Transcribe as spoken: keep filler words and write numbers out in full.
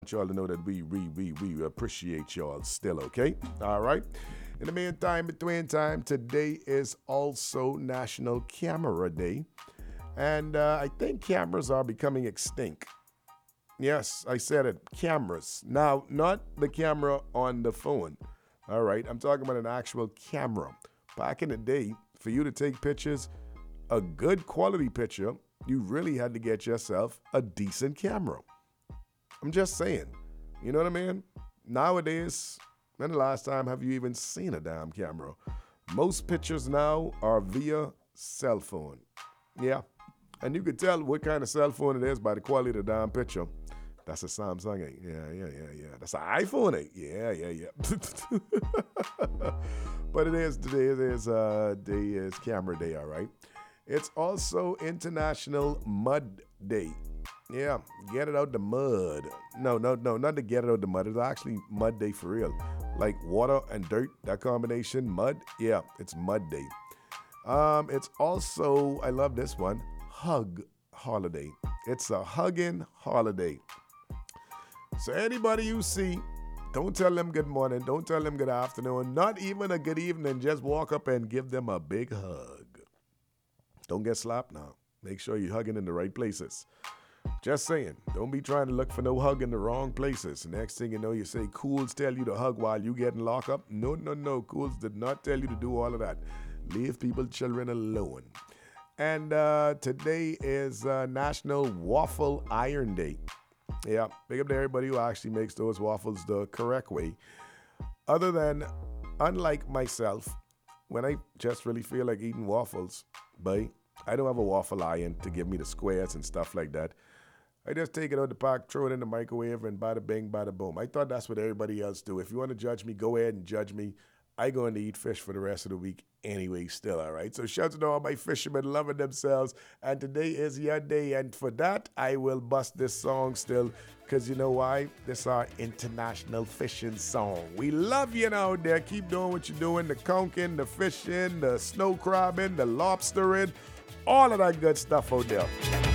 want y'all to know that we, we, we, we appreciate y'all still, okay? All right. In the meantime, between time, today is also National Camera Day. And uh, I think cameras are becoming extinct. Yes, I said it. Cameras. Now, not the camera on the phone. All right. I'm talking about an actual camera. Back in the day, for you to take pictures, a good quality picture, you really had to get yourself a decent camera. I'm just saying. You know what I mean? Nowadays, when the last time have you even seen a damn camera? Most pictures now are via cell phone. Yeah. And you could tell what kind of cell phone it is by the quality of the damn picture. That's a Samsung eight. Yeah, yeah, yeah, yeah. That's an iPhone eight. Yeah, yeah, yeah. But it is today. It is uh day is camera day, all right. It's also International Mud Day. Yeah, get it out the mud. No, no, no, not to get it out the mud. It's actually mud day for real. Like water and dirt, that combination, mud. Yeah, it's mud day. Um, it's also, I love this one, hug holiday. It's a hugging holiday. So anybody you see, don't tell them good morning, don't tell them good afternoon, not even a good evening. Just walk up and give them a big hug. Don't get slapped now. Make sure you're hugging in the right places. Just saying, don't be trying to look for no hug in the wrong places. Next thing you know, you say, Cools tell you to hug while you getting locked up. No, no, no. Cools did not tell you to do all of that. Leave people, children alone. And uh, today is uh, National Waffle Iron Day. Yeah, big up to everybody who actually makes those waffles the correct way. Other than, unlike myself, when I just really feel like eating waffles, but I don't have a waffle iron to give me the squares and stuff like that. I just take it out the pack, throw it in the microwave, and bada bing, bada boom. I thought that's what everybody else do. If you want to judge me, go ahead and judge me. I going to eat fish for the rest of the week anyway still, all right? So shout out to all my fishermen loving themselves. And today is your day. And for that, I will bust this song still. Because you know why? This is our international fishing song. We love you out there. Keep doing what you're doing. The conking, the fishing, the snow crabbing, the lobstering. All of that good stuff out there.